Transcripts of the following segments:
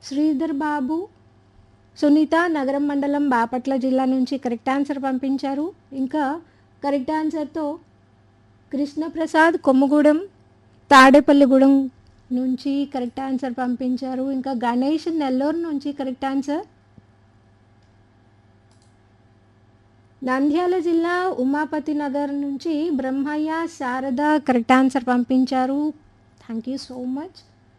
శ్రీధర్ బాబు, సునీత నగరం మండలం బాపట్ల జిల్లా నుంచి కరెక్ట్ ఆన్సర్ పంపించారు. ఇంకా కరెక్ట్ ఆన్సర్తో కృష్ణప్రసాద్ కొమ్మగూడెం తాడేపల్లిగూడెం నుంచి కరెక్ట్ ఆన్సర్ పంపించారు. ఇంకా గణేష్ నెల్లూరు నుంచి కరెక్ట్ ఆన్సర్. నంద్యాల జిల్లా ఉమాపతి నగర్ నుంచి బ్రహ్మయ్య శారద కరెక్ట్ ఆన్సర్ పంపించారు. Thank you so much.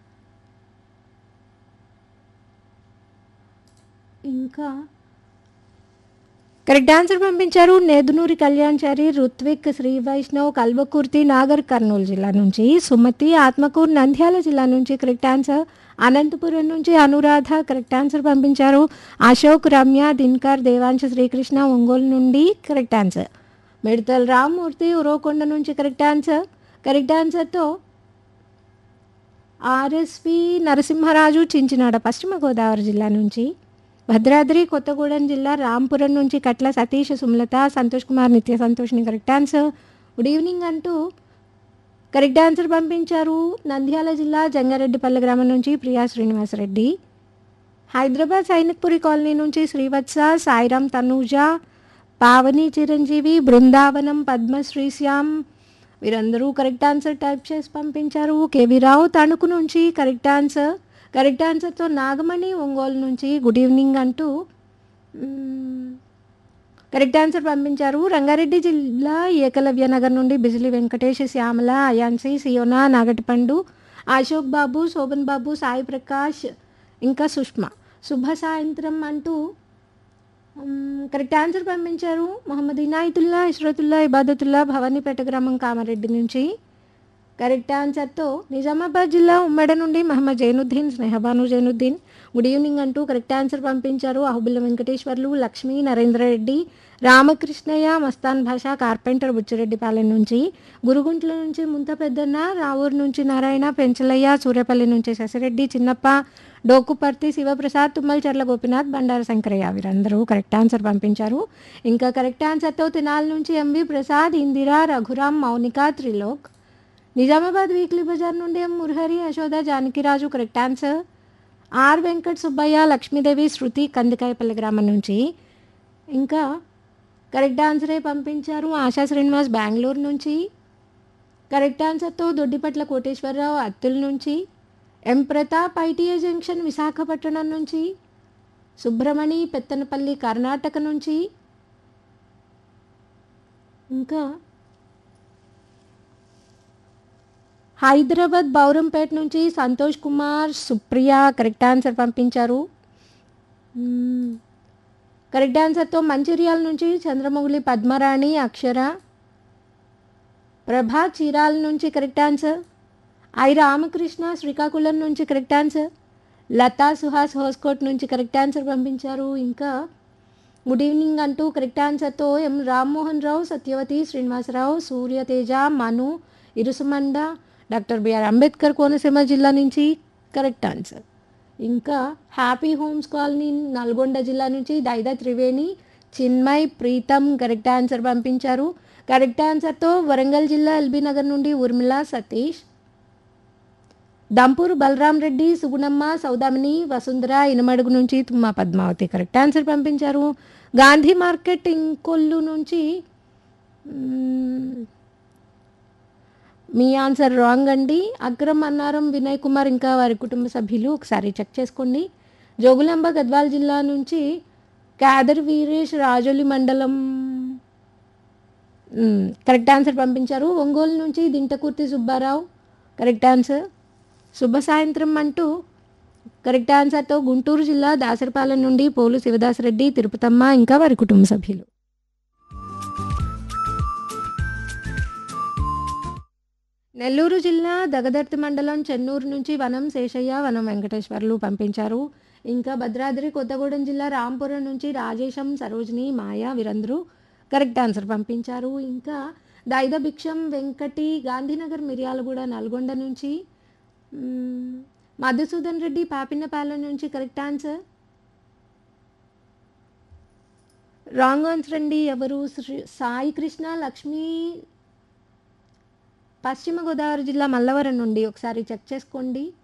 ఇంకా కరెక్ట్ ఆన్సర్ పంపించారు నేదునూరి కళ్యాణ్చారి, రుత్విక్, శ్రీ వైష్ణవ్, కల్వకుర్తి నాగర్ కర్నూలు జిల్లా నుంచి, సుమతి ఆత్మకూరు నంద్యాల జిల్లా నుంచి కరెక్ట్ ఆన్సర్. అనంతపురం నుంచి అనురాధ కరెక్ట్ ఆన్సర్ పంపించారు. అశోక్, రమ్య, దిన్కర్, దేవాంశ, శ్రీకృష్ణ ఒంగోలు నుండి కరెక్ట్ ఆన్సర్. మిడతల్ రామ్మూర్తి ఉరవకొండ నుంచి కరెక్ట్ ఆన్సర్. కరెక్ట్ ఆన్సర్తో ఆర్ఎస్వి నరసింహరాజు చించినాడ పశ్చిమ గోదావరి జిల్లా నుంచి, భద్రాద్రి కొత్తగూడెం జిల్లా రాంపురం నుంచి కట్ల సతీష్, సుమలత, సంతోష్ కుమార్, నిత్య సంతోష్ని కరెక్ట్ ఆన్సర్. గుడ్ ఈవినింగ్ అంటూ కరెక్ట్ ఆన్సర్ పంపించారు నంద్యాల జిల్లా జంగారెడ్డిపల్లి గ్రామం నుంచి ప్రియా శ్రీనివాసరెడ్డి. హైదరాబాద్ సైనిక్పురి కాలనీ నుంచి శ్రీవత్స, సాయిరామ్, తనూజ, పావని, చిరంజీవి, బృందావనం, పద్మశ్రీ, శ్యామ్ వీరందరూ కరెక్ట్ ఆన్సర్ టైప్ చేసి పంపించారు. కేవీ రావు తణుకు నుంచి కరెక్ట్ ఆన్సర్. కరెక్ట్ ఆన్సర్తో నాగమణి ఒంగోలు నుంచి గుడ్ ఈవినింగ్ అంటూ కరెక్ట్ ఆన్సర్ పంపించారు. రంగారెడ్డి జిల్లా ఏకలవ్య నగర్ నుండి బిజిలి వెంకటేష్, శ్యామల, అయాన్సి, సియోనా, నాగటిపండు, అశోక్ బాబు, శోభన్ బాబు, సాయి ప్రకాష్, ఇంకా సుష్మా శుభ సాయంత్రం అంటూ కరెక్ట్ ఆన్సర్ పంపించారు. మొహమ్మద్ ఇనాయతుల్లా, ఇష్రతుల్లా, ఇబాదతుల్లా, భవానీపేట గ్రామం కామారెడ్డి నుంచి కరెక్ట్ ఆన్సర్తో నిజామాబాద్ జిల్లా ఉమ్మడి నుండి మహమ్మద్ జైనుద్దీన్, స్నేహబాను జైనుద్దీన్ గుడ్ ఈవినింగ్ అంటూ కరెక్ట్ ఆన్సర్ పంపించారు. అహుబుల్ల వెంకటేశ్వర్లు, లక్ష్మీ, నరేంద్రరెడ్డి, రామకృష్ణయ్య, మస్తాన్ భాష, కార్పెంటర్ బుచ్చిరెడ్డిపాలెం నుంచి, గురుగుంట్ల నుంచి ముంత పెద్దన్న, రావూరు నుంచి నారాయణ, పెంచలయ్య, సూర్యపల్లి నుంచి శశిరెడ్డి, చిన్నప్ప, డోకుపర్తి, శివప్రసాద్, తుమ్మలచర్ల గోపినాథ్, బండార శంకరయ్య వీరందరూ కరెక్ట్ ఆన్సర్ పంపించారు. ఇంకా కరెక్ట్ ఆన్సర్తో తినాల నుంచి ఎంవి ప్రసాద్, ఇందిరా, రఘురామ్, మౌనిక, త్రిలోక్, నిజామాబాద్ వీక్లీ బజార్ నుండి ఎం Murahari, Yashoda, Janakiraju correct answer. Are Venkat Subbaiah, Lakshmidevi, శృతి కందికాయపల్లి గ్రామం నుంచి ఇంకా కరెక్ట్ ఆన్సరే పంపించారు. ఆశా శ్రీనివాస్ బెంగళూరు నుంచి కరెక్ట్ ఆన్సర్తో దొడ్డిపట్ల కోటేశ్వరరావు అత్తుల నుంచి, ఎం ప్రతాప్ ఐటీఐ జంక్షన్ విశాఖపట్నం నుంచి, సుబ్రమణి పెత్తనపల్లి కర్ణాటక నుంచి, ఇంకా హైదరాబాద్ బౌరంపేట నుంచి సంతోష్ కుమార్, సుప్రియ కరెక్ట్ ఆన్సర్ పంపించారు. కరెక్ట్ ఆన్సర్తో మంచిర్యాల నుంచి చంద్రమౌళి, పద్మరాణి, అక్షర, ప్రభా చీరాల నుంచి correct answer. I Ramakrishna Srikakulam నుంచి కరెక్ట్ ఆన్సర్. లతా సుహాస్ హోస్కోట్ నుంచి కరెక్ట్ ఆన్సర్ పంపించారు. ఇంకా గుడ్ ఈవినింగ్ అంటూ కరెక్ట్ ఆన్సర్తో ఎం రామ్మోహన్ రావు, సత్యవతి, శ్రీనివాసరావు, సూర్యతేజ, మను, ఇరుసుమండ, డాక్టర్ బిఆర్ అంబేద్కర్ కోనసీమ జిల్లా నుంచి కరెక్ట్ ఆన్సర్. ఇంకా హ్యాపీ హోమ్స్ కాలనీ నల్గొండ జిల్లా నుంచి దైదా త్రివేణి, చిన్మయ్, ప్రీతం కరెక్ట్ ఆన్సర్ పంపించారు. కరెక్ట్ ఆన్సర్తో వరంగల్ జిల్లా ఎల్బీ నగర్ నుండి ఉర్మిళ, సతీష్, దంపూర్ బలరాం రెడ్డి, సుగుణమ్మ, సౌదామిని, వసుంధర ఇనమడుగు నుంచి తుమ్మా పద్మావతి కరెక్ట్ ఆన్సర్ పంపించారు. గాంధీ మార్కెట్ ఇంకొల్లు నుంచి మీ ఆన్సర్ రాంగ్ అండి. అగ్రం, అన్నారం, వినయ్ కుమార్ ఇంకా వారి కుటుంబ సభ్యులు ఒకసారి చెక్ చేసుకోండి. జోగులాంబ గద్వాల్ జిల్లా నుంచి కాదర్ వీరేష్, రాజోలి మండలం కరెక్ట్ ఆన్సర్ పంపించారు. ఒంగోలు నుంచి దింటకుర్తి సుబ్బారావు కరెక్ట్ ఆన్సర్. శుభ సాయంత్రం అంటూ కరెక్ట్ ఆన్సర్తో గుంటూరు జిల్లా దాసరిపాలెం నుండి పోలు శివదాసరెడ్డి, తిరుపతమ్మ ఇంకా వారి కుటుంబ సభ్యులు. నెల్లూరు జిల్లా దగదర్తి మండలం చెన్నూరు నుంచి వనం శేషయ్య, వనం వెంకటేశ్వర్లు పంపించారు. ఇంకా భద్రాద్రి కొత్తగూడెం జిల్లా రాంపురం నుంచి రాజేశం, సరోజిని, మాయ వీరందరూ కరెక్ట్ ఆన్సర్ పంపించారు. ఇంకా దైద భిక్షం వెంకటి, గాంధీనగర్ మిర్యాలగూడ నల్గొండ నుంచి, మధుసూదన్ రెడ్డి పాపిన్నపాలెం నుంచి కరెక్ట్ ఆన్సర్. రాంగ్ ఆన్సర్ అండి. ఎవరు? సాయి కృష్ణ, లక్ష్మి, పశ్చిమ గోదావరి జిల్లా మల్లవరం నుండి ఒకసారి చెక్ చేసుకోండి.